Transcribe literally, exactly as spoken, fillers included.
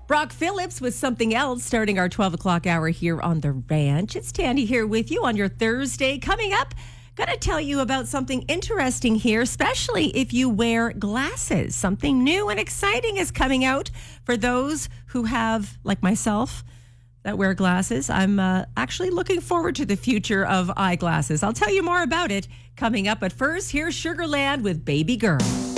Brock Phillips with Something Else starting our twelve o'clock hour here on The Ranch. It's Tandy here with you on your Thursday. Coming up, going to tell you about something interesting here, especially if you wear glasses. Something new and exciting is coming out for those who have, like myself, that wear glasses. I'm uh, actually looking forward to the future of eyeglasses. I'll tell you more about it coming up. But first, here's Sugarland with Baby Girl.